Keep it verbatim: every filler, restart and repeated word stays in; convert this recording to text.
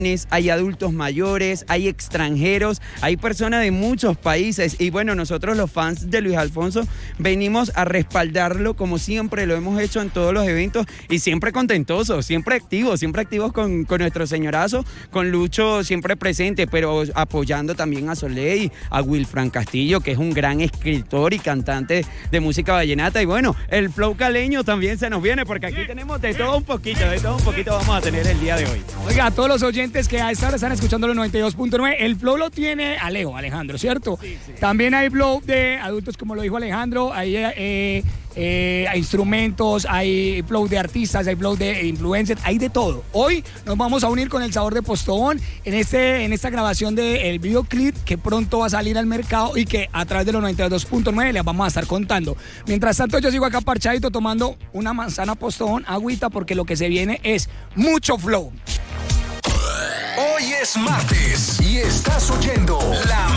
hay adultos mayores, hay extranjeros, hay personas de muchos países y bueno, nosotros los fans de Luis Alfonso venimos a respaldarlo como siempre lo hemos hecho en todos los eventos y siempre contentosos, siempre activos, siempre activos con, con nuestro señorazo, con Lucho siempre presente, pero apoyando también a Soleil, a Wilfran Castillo, que es un gran escritor y cantante de música vallenata y bueno, el flow caleño también se nos viene porque aquí tenemos de todo un poquito, de todo un poquito vamos a tener el día de hoy. Oiga, a todos los oyentes que a esta hora están escuchando los noventa y dos punto nueve, el flow lo tiene Alejo, Alejandro, ¿cierto? Sí, sí. También hay flow de adultos, como lo dijo Alejandro, hay eh, eh, hay instrumentos, hay flow de artistas, hay flow de influencers, hay de todo. Hoy nos vamos a unir con el sabor de Postobón en, este, en esta grabación del videoclip que pronto va a salir al mercado y que a través de los noventa y dos punto nueve les vamos a estar contando. Mientras tanto yo sigo acá parchadito tomando una manzana Postobón, agüita, porque lo que se viene es mucho flow. Hoy es martes y estás oyendo La